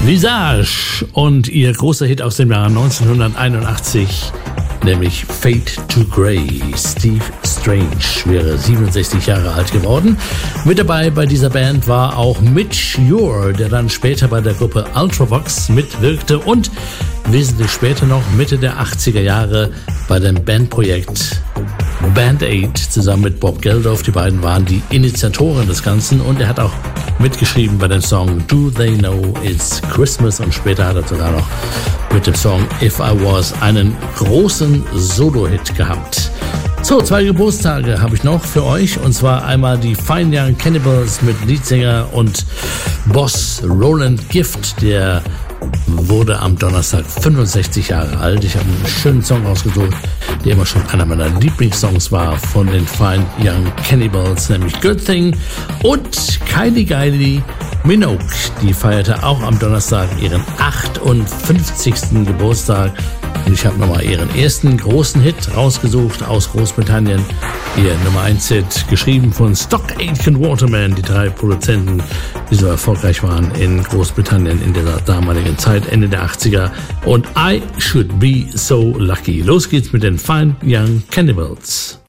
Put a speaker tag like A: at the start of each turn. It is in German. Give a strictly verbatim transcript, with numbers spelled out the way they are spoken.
A: Visage und ihr großer Hit aus dem Jahr neunzehnhunderteinundachtzig, nämlich Fade to Grey. Steve Strange wäre siebenundsechzig Jahre alt geworden. Mit dabei bei dieser Band war auch Mitch Ure, der dann später bei der Gruppe Ultravox mitwirkte und wesentlich später noch Mitte der achtziger Jahre bei dem Bandprojekt Band Aid zusammen mit Bob Geldof. Die beiden waren die Initiatoren des Ganzen und er hat auch mitgeschrieben bei dem Song Do They Know It's Christmas und später hat er sogar noch mit dem Song If I Was einen großen Solo-Hit gehabt. So, zwei Geburtstage habe ich noch für euch und zwar einmal die Fine Young Cannibals mit Leadsänger und Boss Roland Gift, der wurde am Donnerstag fünfundsechzig Jahre alt. Ich habe einen schönen Song ausgesucht, der immer schon einer meiner Lieblingssongs war von den Fine Young Cannibals, nämlich Good Thing. Und Kylie Kylie Minogue, die feierte auch am Donnerstag ihren achtundfünfzigsten Geburtstag. Und ich habe nochmal ihren ersten großen Hit rausgesucht aus Großbritannien. Ihr Nummer eins Hit, geschrieben von Stock Aitken Waterman, die drei Produzenten, die so erfolgreich waren in Großbritannien in der damaligen Zeit, Ende der achtziger. Und I Should Be So Lucky. Los geht's mit den Fine Young Cannibals.